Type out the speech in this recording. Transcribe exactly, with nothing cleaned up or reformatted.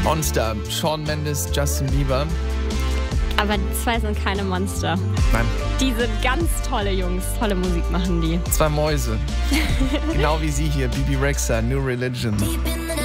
Monster. Shawn Mendes, Justin Bieber. Aber die zwei sind keine Monster. Nein. Die sind ganz tolle Jungs. Tolle Musik machen die. Zwei Mäuse. Genau wie sie hier. Bibi Rexha, New Religion.